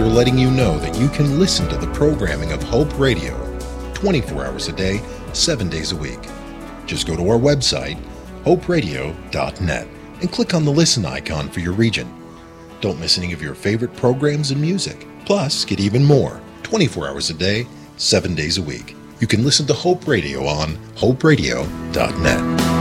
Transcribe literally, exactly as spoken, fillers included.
reminder letting you know that you can listen to the programming of Hope Radio twenty-four hours a day, seven days a week. Just go to our website, hope radio dot net, and click on the listen icon for your region. Don't miss any of your favorite programs and music. Plus, get even more twenty-four hours a day, seven days a week. You can listen to Hope Radio on hope radio dot net.